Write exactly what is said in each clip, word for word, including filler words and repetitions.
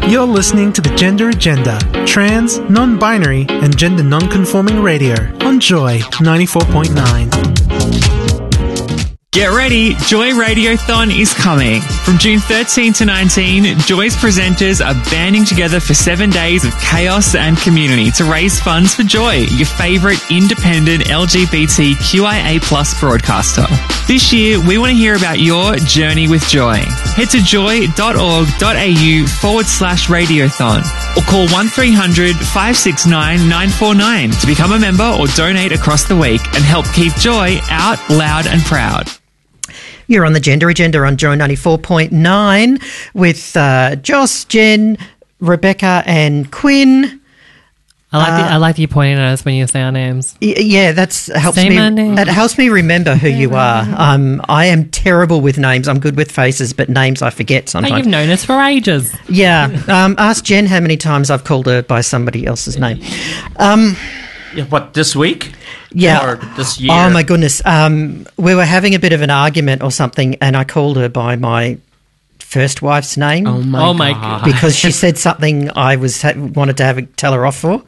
You're listening to the Gender Agenda, trans, non-binary, and gender non-conforming radio on Joy ninety-four point nine. Get ready, Joy Radiothon is coming. From June thirteenth to nineteenth, Joy's presenters are banding together for seven days of chaos and community to raise funds for Joy, your favourite independent L G B T Q I A plus broadcaster. This year, we want to hear about your journey with Joy. Head to joy.org.au forward slash radiothon or call one three hundred five six nine nine four nine to become a member or donate across the week and help keep Joy out loud and proud. You're on the Gender Agenda on Joy ninety-four point nine with uh, Joss, Jen, Rebecca and Quinn. I like, uh, the, I like you pointing at us when you say our names. Y- yeah, that's helps Say me. my name. That helps me remember who you are. Um, I am terrible with names. I'm good with faces, but names I forget But sometimes. you've known us for ages. Yeah. Um, ask Jen how many times I've called her by somebody else's name. Um, Yeah, what, this week? Yeah. Or this year? Oh, my goodness. Um, we were having a bit of an argument or something, and I called her by my first wife's name. Oh, my Oh, my God. Because she said something I was ha- wanted to have a, tell her off for.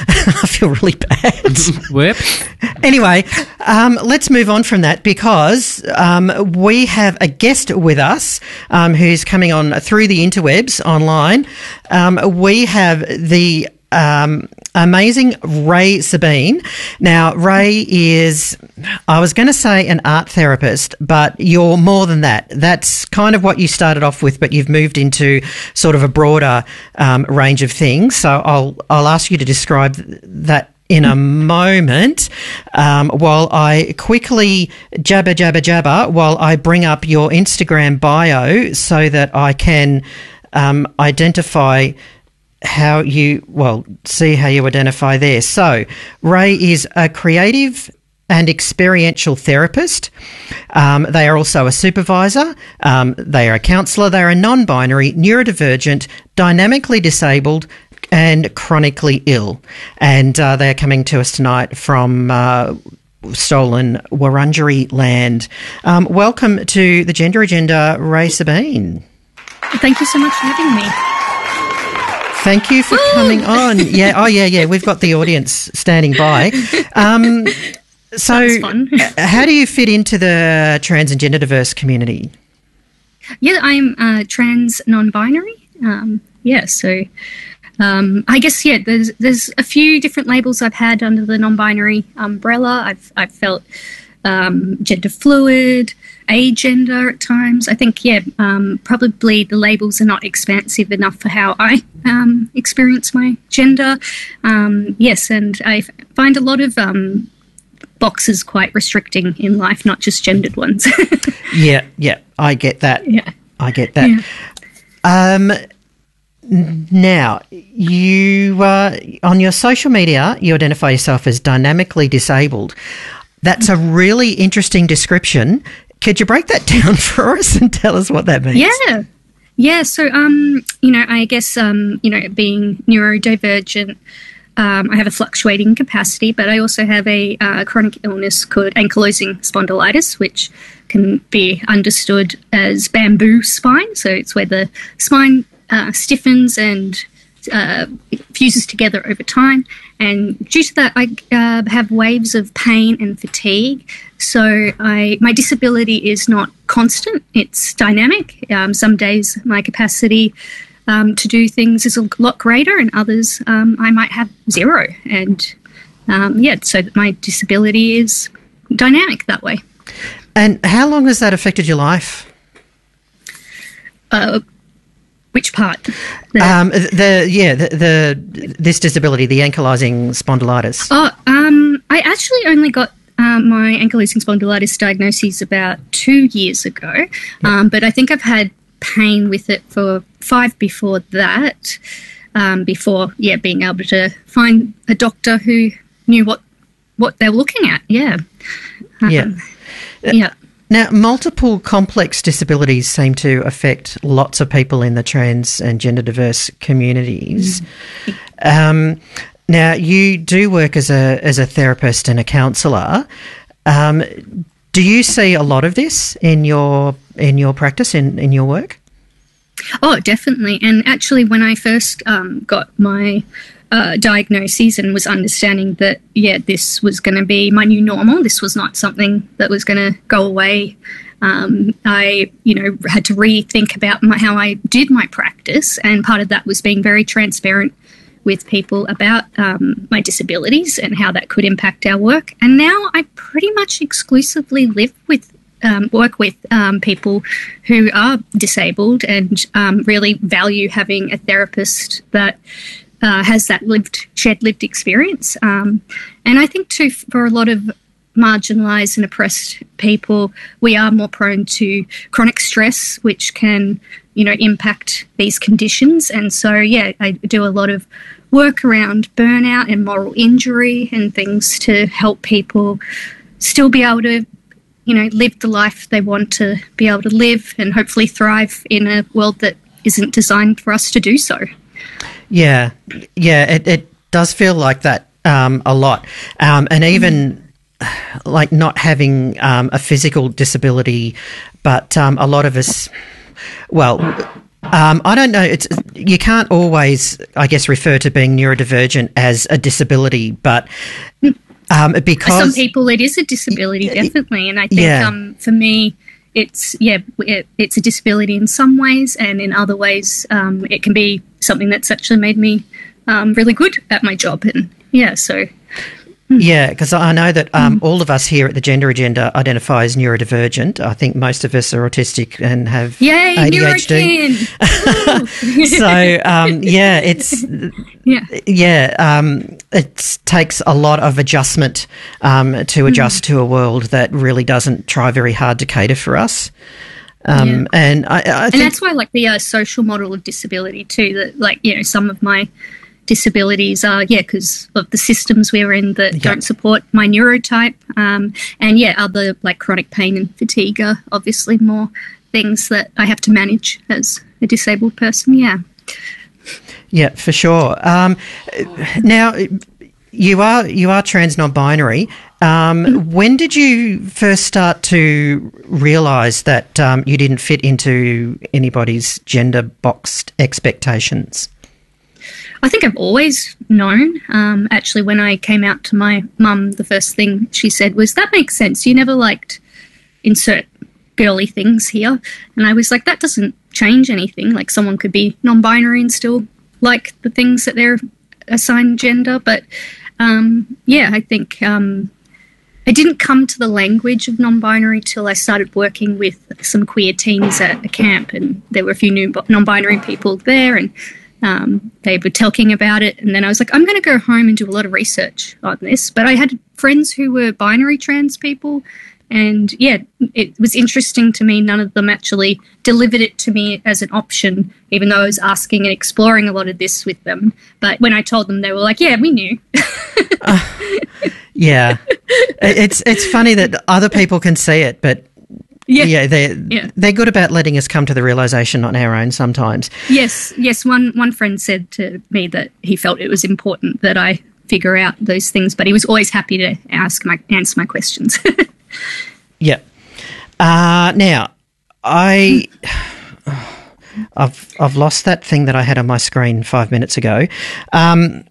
I feel really bad. Whoops. Anyway, um, let's move on from that because um, we have a guest with us um, who's coming on through the interwebs online. Um, we have the um, amazing Ray Sabine. Now, Ray is, I was going to say an art therapist, but you're more than that. That's kind of what you started off with, but you've moved into sort of a broader um, range of things. So I'll I'll ask you to describe that in a moment, um, while I quickly jabber, jabber, jabber, while I bring up your Instagram bio so that I can um, identify how you, well, see how you identify there. So Ray is a creative and experiential therapist. Um, they are also a supervisor. Um, they are a counsellor. They are a non-binary, neurodivergent, dynamically disabled and chronically ill. And uh, they are coming to us tonight from uh, stolen Wurundjeri land. Um, welcome to the Gender Agenda, Ray Sabine. Thank you so much for having me. Thank you for coming on. Yeah, oh yeah, yeah. We've got the audience standing by. Um, so, That's fun. how do you fit into the trans and gender diverse community? Yeah, I'm uh, trans non-binary. Um, yeah, so um, I guess yeah. There's there's a few different labels I've had under the non-binary umbrella. I've I've felt um, gender fluid, agender at times. I think yeah, um, probably the labels are not expansive enough for how I um, experience my gender. Um, yes, and I f- find a lot of um, boxes quite restricting in life, not just gendered ones. Yeah, yeah, I get that. Yeah. I get that. Yeah. Um, n- now, you uh, on your social media, you identify yourself as dynamically disabled. That's a really interesting description. Could you break that down for us and tell us what that means? Yeah. Yeah. So, um, you know, I guess, um, you know, being neurodivergent, um, I have a fluctuating capacity, but I also have a uh, chronic illness called ankylosing spondylitis, which can be understood as bamboo spine. So it's where the spine uh, stiffens and uh, fuses together over time. And due to that, I uh, have waves of pain and fatigue. So I, my disability is not constant. It's dynamic. Um, some days my capacity um, to do things is a lot greater, and others um, I might have zero. And um, yeah, so my disability is dynamic that way. And how long has that affected your life? Uh, which part? The- Um, the yeah, the, the this disability, the ankylosing spondylitis. Oh, um, I actually only got um, my ankylosing spondylitis diagnosis about two years ago, um, but I think I've had pain with it for five before that, um, before, yeah, being able to find a doctor who knew what, what they were looking at, yeah. Um, Yeah. Yeah. Now, multiple complex disabilities seem to affect lots of people in the trans and gender diverse communities. Um, now, you do work as a as a therapist and a counsellor. Um, do you see a lot of this in your in your practice in, in your work? Oh, definitely. And actually, when I first um, got my uh, diagnosis and was understanding that, yeah, this was going to be my new normal, this was not something that was going to go away, um, I, you know, had to rethink about my, how I did my practice. And part of that was being very transparent with people about um, my disabilities and how that could impact our work. And now I pretty much exclusively live with Um, work with um, people who are disabled and um, really value having a therapist that uh, has that lived, shared lived experience. Um, and I think too, for a lot of marginalised and oppressed people, we are more prone to chronic stress, which can, you know, impact these conditions. And so, yeah, I do a lot of work around burnout and moral injury and things to help people still be able to, you know, live the life they want to be able to live and hopefully thrive in a world that isn't designed for us to do so. Yeah, yeah, it, it does feel like that um, a lot. Um, and even like not having um, a physical disability, but um, a lot of us, well, um, I don't know, it's you can't always, I guess, refer to being neurodivergent as a disability, but... Um, because for some people it is a disability, definitely, and I think yeah. um, for me it's yeah it, it's a disability in some ways, and in other ways um, it can be something that's actually made me um, really good at my job. And yeah, so yeah, because I know that um, all of us here at the Gender Agenda identify as neurodivergent. I think most of us are autistic and have yay A D H D. So um, yeah, it's yeah yeah um, it takes a lot of adjustment um, to adjust mm. to a world that really doesn't try very hard to cater for us. Um, yeah. And I, I think and that's why I like the uh, social model of disability too. That like you know some of my disabilities are, yeah, because of the systems we're in that yep. don't support my neurotype. Um, and, yeah, other like chronic pain and fatigue are obviously more things that I have to manage as a disabled person, yeah. Yeah, for sure. Um, now, you are you are trans non-binary. Um, mm-hmm. When did you first start to realise that um, you didn't fit into anybody's gender-boxed expectations? I think I've always known. Um, actually, when I came out to my mum, the first thing she said was, that makes sense. You never liked insert girly things here. And I was like, that doesn't change anything. Like someone could be non-binary and still like the things that they're assigned gender. But, um, yeah, I think um, I didn't come to the language of non-binary till I started working with some queer teens at a camp. And there were a few new non-binary people there, and Um, they were talking about it, and then I was like, I'm going to go home and do a lot of research on this. But I had friends who were binary trans people, and, yeah, it was interesting to me. None of them actually delivered it to me as an option, even though I was asking and exploring a lot of this with them. But when I told them, they were like, yeah, we knew. uh, yeah. It's, it's funny that other people can see it, but... Yeah, yeah, they're, yeah. they're good about letting us come to the realisation on our own sometimes. Yes, yes. One one friend said to me that he felt it was important that I figure out those things, but he was always happy to ask my answer my questions. Yeah. Uh, now, I, I've I've lost that thing that I had on my screen five minutes ago. Um,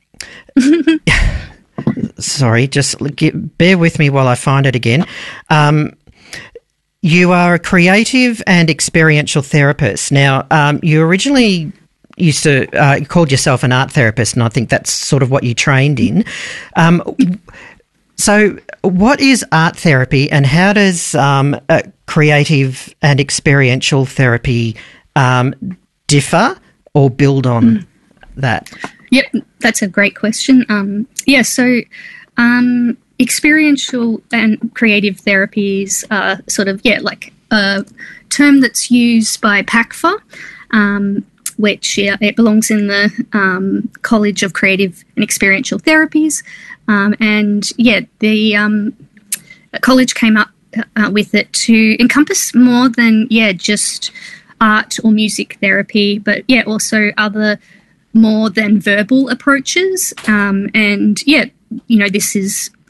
sorry, just get, bear with me while I find it again. Um, You are a creative and experiential therapist. Now, um, you originally used to uh, you called yourself an art therapist, and I think that's sort of what you trained in. Um, so, what is art therapy, and how does um, a creative and experiential therapy um, differ or build on mm. that? Yep, that's a great question. Um, yeah, so. Um, Experiential and creative therapies are sort of, yeah, like a term that's used by P A C F A, um, which yeah, it belongs in the um, College of Creative and Experiential Therapies. Um, and, yeah, the um, college came up uh, with it to encompass more than, yeah, just art or music therapy, but, yeah, also other more than verbal approaches. Um, and, yeah, you know, this is...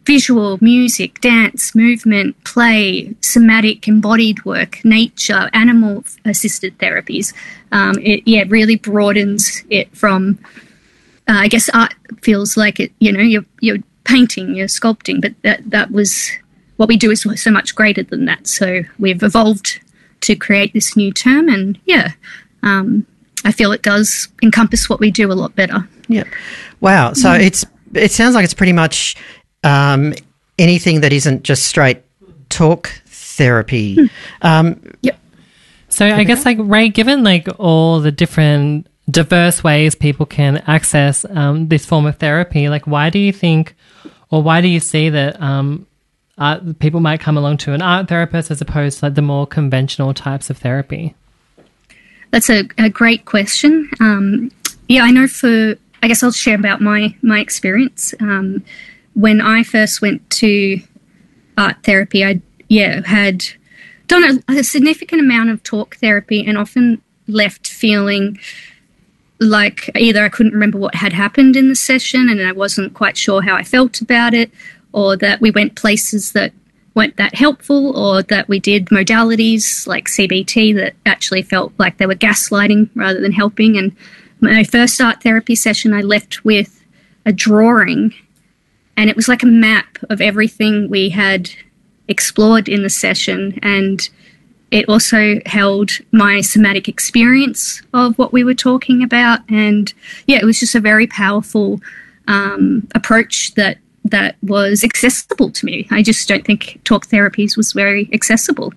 visual, music, dance, movement, play, somatic, embodied work, nature, animal-assisted therapies. Um, it yeah really broadens it from. Uh, I guess art feels like it. You know, you're you're painting, you're sculpting, but that that was what we do is so much greater than that. So we've evolved to create this new term, and yeah. Um, I feel it does encompass what we do a lot better. Yeah. Wow. So mm. it's it sounds like it's pretty much um, anything that isn't just straight talk therapy. Mm. Um, yep. So I guess, like, Ray, given like all the different diverse ways people can access um, this form of therapy, like, why do you think, or why do you see that um, art, people might come along to an art therapist as opposed to like the more conventional types of therapy? That's a, a great question. Um, yeah, I know for, I guess I'll share about my, my experience. Um, when I first went to art therapy, I, yeah, had done a, a significant amount of talk therapy and often left feeling like either I couldn't remember what had happened in the session and I wasn't quite sure how I felt about it, or that we went places that weren't that helpful, or that we did modalities like C B T that actually felt like they were gaslighting rather than helping. And my first art therapy session, I left with a drawing, and it was like a map of everything we had explored in the session, and it also held my somatic experience of what we were talking about. And yeah, it was just a very powerful um, approach that that was accessible to me. I just don't think talk therapies was very accessible.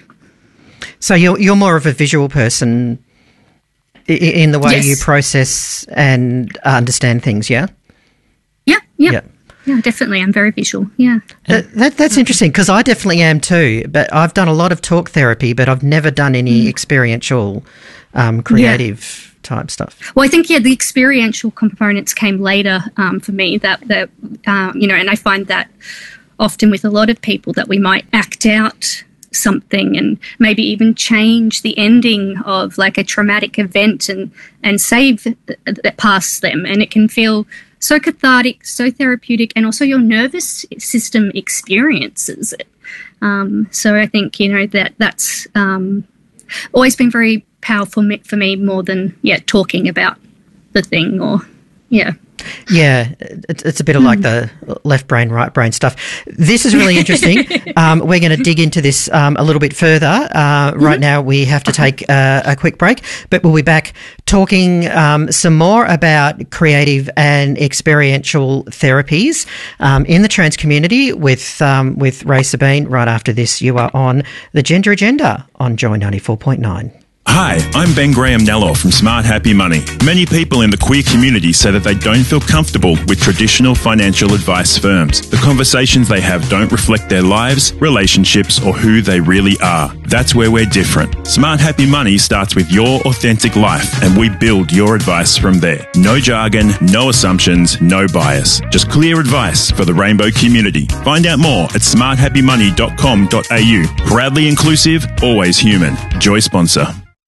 So you're you're more of a visual person in the way yes. you process and understand things, yeah? Yeah, yeah. Yeah. Yeah, definitely. I'm very visual, yeah. That, that, that's interesting, because I definitely am too, but I've done a lot of talk therapy, but I've never done any mm. experiential, um, creative yeah. type stuff. Well, I think, yeah, the experiential components came later um, for me, that, that um, you know, and I find that often with a lot of people that we might act out something and maybe even change the ending of like a traumatic event and, and save that past them. And it can feel so cathartic, so therapeutic, and also your nervous system experiences it. Um, so I think, you know, that that's um, always been very powerful for me, more than, yeah, talking about the thing or, yeah. Yeah, it's, it's a bit of like the left brain, right brain stuff. This is really interesting. um, we're going to dig into this um, a little bit further. Uh, right mm-hmm. now we have to take uh, a quick break, but we'll be back talking um, some more about creative and experiential therapies um, in the trans community with um, with Ray Sabine right after this. You are on The Gender Agenda on Joy ninety-four point nine. Hi, I'm Ben Graham-Nello from Smart Happy Money. Many people in the queer community say that they don't feel comfortable with traditional financial advice firms. The conversations they have don't reflect their lives, relationships, or who they really are. That's where we're different. Smart Happy Money starts with your authentic life, and we build your advice from there. No jargon, no assumptions, no bias. Just clear advice for the rainbow community. Find out more at smart happy money dot com dot a u. Proudly inclusive, always human. Joy sponsor.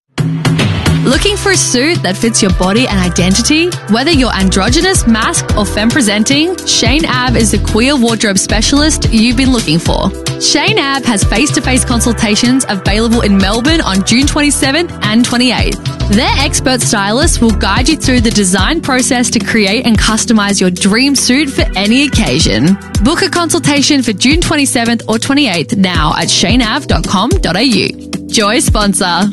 Looking for a suit that fits your body and identity? Whether you're androgynous, masked, or femme presenting, Shane Ab is the queer wardrobe specialist you've been looking for. Shane Ab has face-to-face consultations available in Melbourne on June twenty-seventh and twenty-eighth. Their expert stylists will guide you through the design process to create and customize your dream suit for any occasion. Book a consultation for June twenty-seventh or twenty-eighth now at shane ab dot com dot a u. Joy sponsor.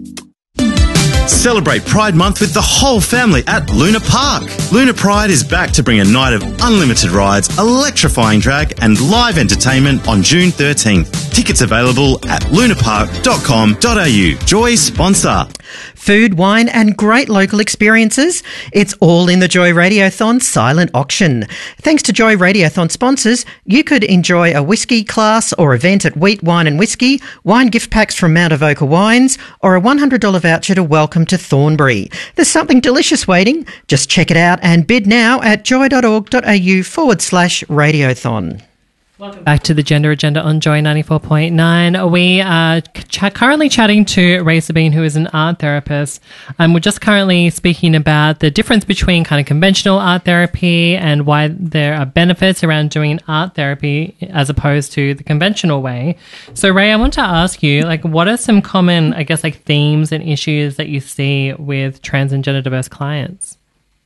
Celebrate Pride Month with the whole family at Luna Park. Luna Pride is back to bring a night of unlimited rides, electrifying drag and live entertainment on June thirteenth. Tickets available at luna park dot com dot a u. Joy sponsor. Food, wine and great local experiences. It's all in the Joy Radiothon silent auction. Thanks to Joy Radiothon sponsors, you could enjoy a whiskey class or event at Wheat Wine and Whiskey, wine gift packs from Mount Avoca Wines, or a one hundred dollars voucher to Welcome to Thornbury. There's something delicious waiting. Just check it out and bid now at joy dot org dot a u forward slash radiothon. Welcome back to the Gender Agenda on Joy ninety-four point nine. We are ch- currently chatting to Ray Sabine, who is an art therapist. And we're just currently speaking about the difference between kind of conventional art therapy and why there are benefits around doing art therapy as opposed to the conventional way. So, Ray, I want to ask you, like, what are some common, I guess, like themes and issues that you see with trans and gender diverse clients?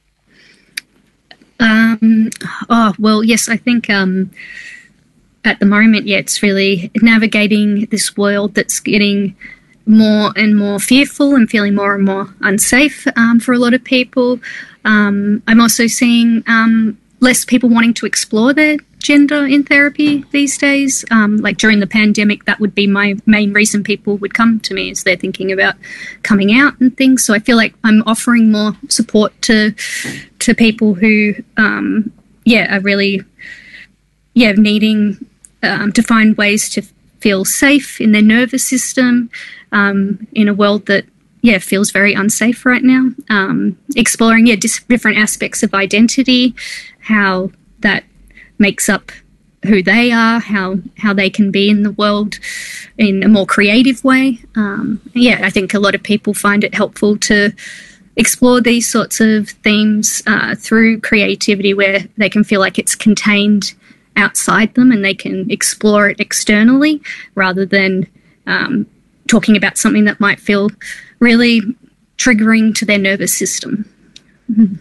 Um, oh, well, yes, I think... Um, At the moment, yeah, it's really navigating this world that's getting more and more fearful and feeling more and more unsafe um, for a lot of people. Um, I'm also seeing um, less people wanting to explore their gender in therapy these days. Um, like during the pandemic, that would be my main reason people would come to me, is they're thinking about coming out and things. So I feel like I'm offering more support to to people who, um, yeah, are really, yeah, needing... Um, to find ways to feel safe in their nervous system um, in a world that, yeah, feels very unsafe right now. Um, exploring, yeah, dis- different aspects of identity, how that makes up who they are, how how they can be in the world in a more creative way. Um, yeah, I think a lot of people find it helpful to explore these sorts of themes uh, through creativity, where they can feel like it's contained outside them and they can explore it externally rather than um, talking about something that might feel really triggering to their nervous system. Mm-hmm.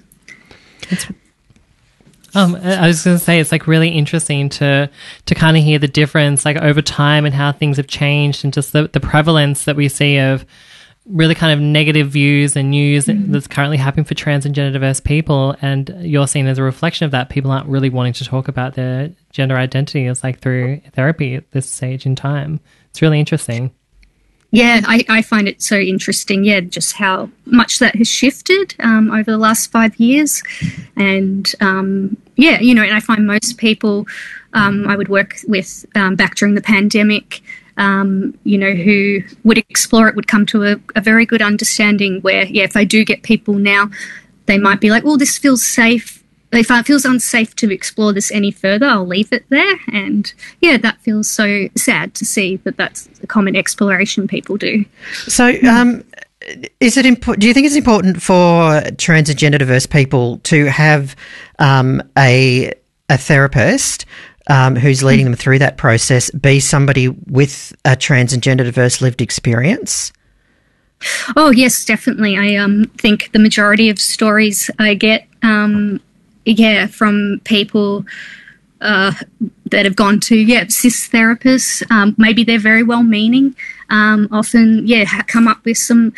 Um, I was going to say, it's like really interesting to to kind of hear the difference like over time and how things have changed, and just the, the prevalence that we see of really kind of negative views and news mm-hmm. that's currently happening for trans and gender diverse people. And you're seeing as a reflection of that, people aren't really wanting to talk about their gender identity as like through therapy at this stage in time. It's really interesting. Yeah, I, I find it so interesting, yeah, just how much that has shifted um, over the last five years. And, um, yeah, you know, and I find most people um, I would work with um, back during the pandemic, um, you know, who would explore it would come to a, a very good understanding where, yeah, if I do get people now, they might be like, well, this feels safe. If it feels unsafe to explore this any further, I'll leave it there. And, yeah, that feels so sad to see that that's a common exploration people do. So um, is it impo- do you think it's important for trans and gender diverse people to have um, a, a therapist um, who's leading them through that process be somebody with a trans and gender diverse lived experience? Oh, yes, definitely. I um, think the majority of stories I get um, – yeah, from people uh, that have gone to, yeah, cis therapists. Um, maybe they're very well-meaning. Um, often, yeah, ha- come up with some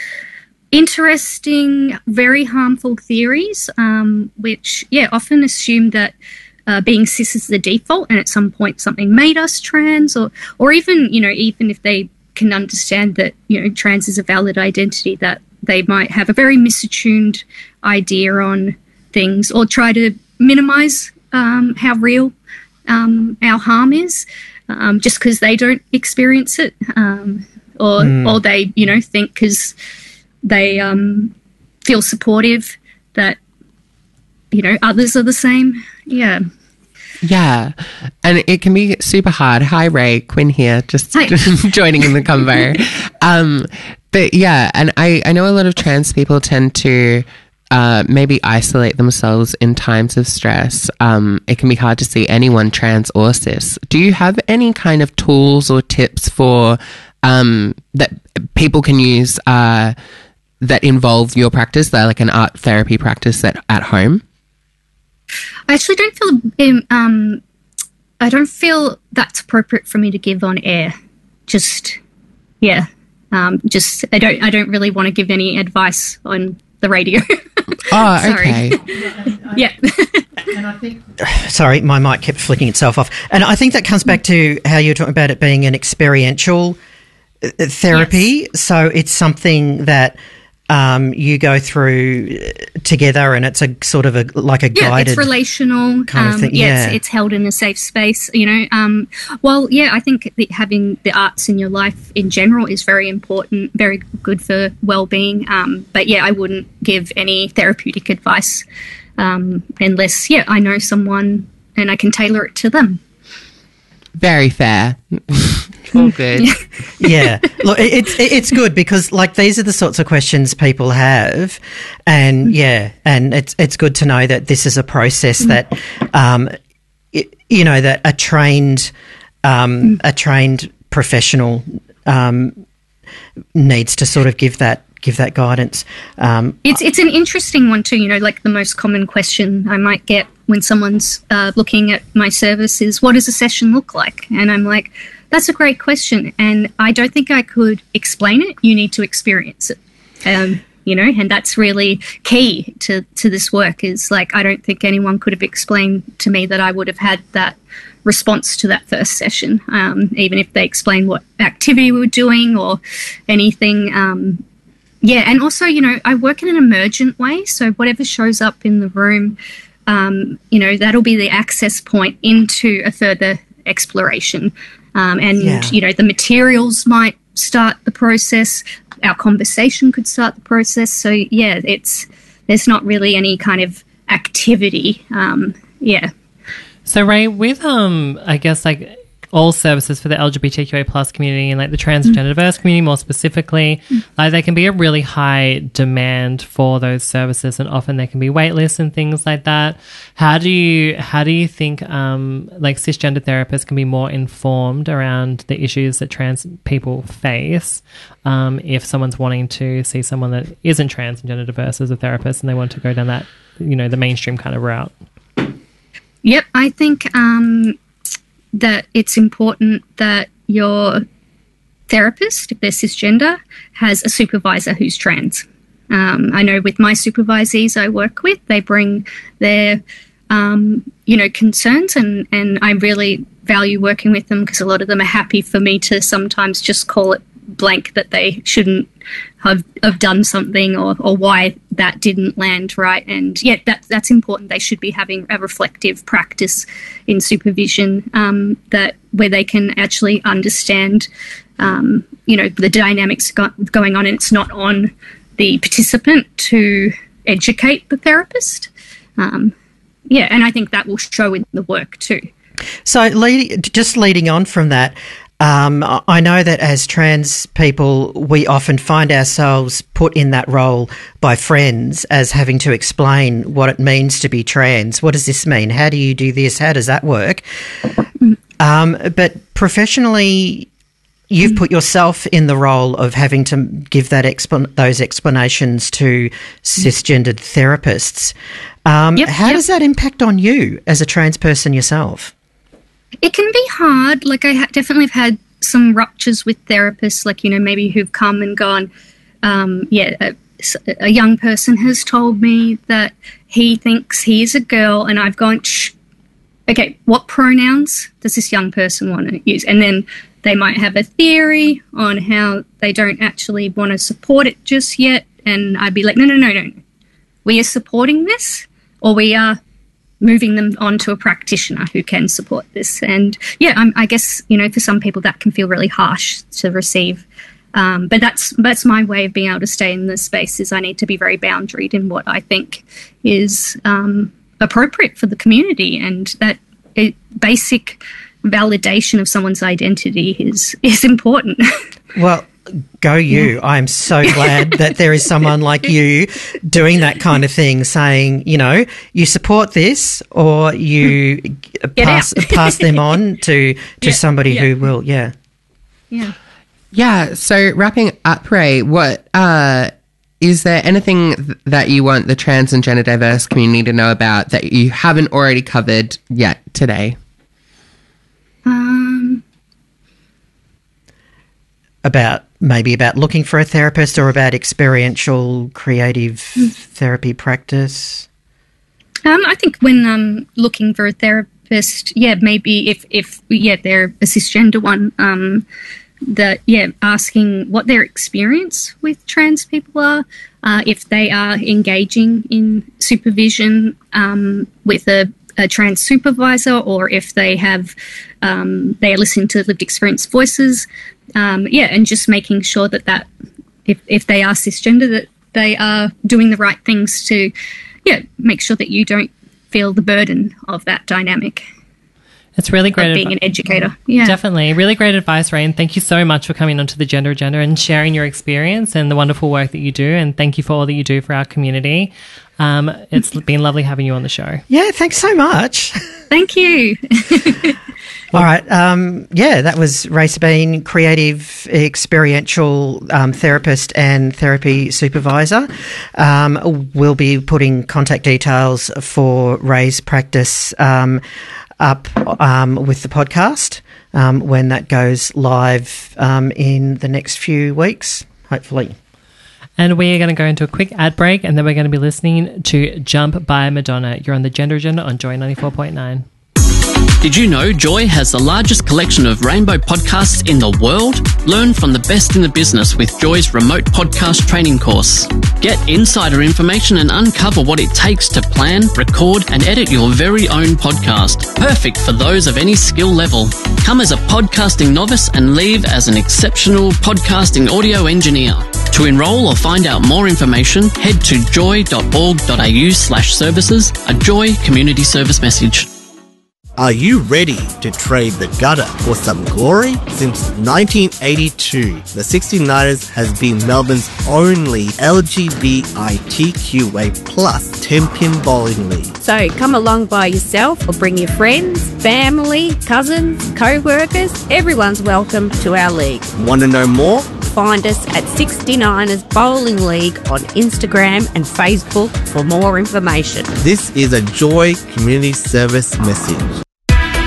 interesting, very harmful theories, um, which, yeah, often assume that uh, being cis is the default and at some point something made us trans, or, or even, you know, even if they can understand that, you know, trans is a valid identity, that they might have a very misattuned idea on things, or try to minimize um, how real um, our harm is, um, just because they don't experience it, um, or mm. or they, you know, think because they um, feel supportive that, you know, others are the same. Yeah. Yeah, and it can be super hard. Hi, Ray, Quinn here, just joining in the convo. um, but yeah, and I, I know a lot of trans people tend to Uh, maybe isolate themselves in times of stress. Um, it can be hard to see anyone trans or cis. Do you have any kind of tools or tips for um, that people can use uh, that involve your practice, that like an art therapy practice that at home? I actually don't feel um, I don't feel that's appropriate for me to give on air. Just yeah, um, just I don't I don't really want to give any advice on the radio. Oh, okay. Yeah. And I think, sorry, my mic kept flicking itself off. And I think that comes back to how you're talking about it being an experiential therapy. Yes. So it's something that um, you go through together, and it's a sort of a like a yeah, guided, it's relational kind um, of thing. Yeah, Yeah, it's, it's held in a safe space. You know, um, well, yeah, I think that having the arts in your life in general is very important, very good for well-being. Um, but yeah, I wouldn't give any therapeutic advice um, unless, yeah, I know someone and I can tailor it to them. very fair. All good. Yeah, look, it- it's it's good because like these are the sorts of questions people have, and yeah, and it's it's good to know that this is a process that, um, it, you know, that a trained um, a trained professional um, needs to sort of give that give that guidance. Um, It's it's an interesting one too. You know, like the most common question I might get when someone's uh, looking at my service is, "What does a session look like?" And I'm like, "That's a great question, and I don't think I could explain it. You need to experience it." Um, you know, and that's really key to to this work. Is like I don't think anyone could have explained to me that I would have had that response to that first session, um, even if they explained what activity we were doing or anything. Um, Yeah, and also, you know, I work in an emergent way, so whatever shows up in the room, um, you know, that'll be the access point into a further exploration. Um, and, Yeah. you know, the materials might start the process, our conversation could start the process. So, yeah, it's there's not really any kind of activity. Um, yeah. So, Ray, with, um, I guess, like, all services for the L G B T Q A plus community and like the trans and gender diverse community more specifically, like there can be a really high demand for those services, and often there can be wait lists and things like that. How do you how do you think um, like cisgender therapists can be more informed around the issues that trans people face um, if someone's wanting to see someone that isn't trans and gender diverse as a therapist and they want to go down that, you know, the mainstream kind of route? Yep, I think um, that it's important that your therapist, if they're cisgender, has a supervisor who's trans. Um, I know with my supervisees I work with, they bring their, um, you know, concerns, and, and I really value working with them because a lot of them are happy for me to sometimes just call it blank that they shouldn't have, have done something or, or why that didn't land right. And yeah, that, that's important. They should be having a reflective practice in supervision um, that where they can actually understand, um, you know, the dynamics go- going on, and it's not on the participant to educate the therapist. Um, yeah, and I think that will show in the work too. So, lead, just leading on from that, um, I know that as trans people, we often find ourselves put in that role by friends as having to explain what it means to be trans. What does this mean? How do you do this? How does that work? Um, but professionally, you've put yourself in the role of having to give that expl- those explanations to cisgendered therapists. Um, Yep, how yep. does that impact on you as a trans person yourself? It can be hard. Like I ha- definitely have had some ruptures with therapists, like, you know, maybe who've come and gone, um, yeah, a, a young person has told me that he thinks he is a girl, and I've gone, shh, okay, what pronouns does this young person want to use? And then they might have a theory on how they don't actually want to support it just yet. And I'd be like, no, no, no, no. We are supporting this, or we are moving them on to a practitioner who can support this. And yeah, I'm, I guess, you know, for some people that can feel really harsh to receive. Um, but that's that's my way of being able to stay in this space, is I need to be very boundaried in what I think is um, appropriate for the community, and that it, basic validation of someone's identity is is important. Well, go you. I'm so glad that there is someone like you doing that kind of thing, saying, you know, you support this, or you pass pass them on to, to Yeah, somebody yeah. who will, yeah. Yeah. Yeah. So wrapping up, Ray, what uh, is there anything th- that you want the trans and gender diverse community to know about that you haven't already covered yet today? Um, About maybe about looking for a therapist, or about experiential creative therapy practice? Um, I think when um, looking for a therapist, yeah, maybe if, if yeah, they're a cisgender one, um, that, yeah, asking what their experience with trans people are, uh, if they are engaging in supervision um, with a, a trans supervisor, or if they have, um, they are listening to lived experience voices, um, yeah, and just making sure that that, if, if they are cisgender, that they are doing the right things to, yeah, make sure that you don't feel the burden of that dynamic. It's really great. of being advi- an educator. Yeah. Definitely. Really great advice, Ray. And thank you so much for coming onto the Gender Agenda and sharing your experience and the wonderful work that you do. And thank you for all that you do for our community. Um, it's been lovely having you on the show. Yeah, thanks so much. Thank you. All right. Um, yeah, that was Ray Sabine, creative, experiential um, therapist and therapy supervisor. Um, we'll be putting contact details for Ray's practice um, up um, with the podcast um, when that goes live um, in the next few weeks, hopefully. And we are going to go into a quick ad break, and then we're going to be listening to Jump by Madonna. You're on the Gender Agenda on Joy ninety-four point nine. Did you know Joy has the largest collection of rainbow podcasts in the world? Learn from the best in the business with Joy's remote podcast training course. Get insider information and uncover what it takes to plan, record, and edit your very own podcast. Perfect for those of any skill level. Come as a podcasting novice and leave as an exceptional podcasting audio engineer. To enrol or find out more information, head to joy.org.au slash services, a Joy community service message. Are you ready to trade the gutter for some glory? Since nineteen eighty-two, the sixty-niners has been Melbourne's only L G B T Q A plus ten-pin bowling league. So come along by yourself or bring your friends, family, cousins, co-workers. Everyone's welcome to our league. Want to know more? Find us at sixty-niners Bowling League on Instagram and Facebook for more information. This is a Joy community service message.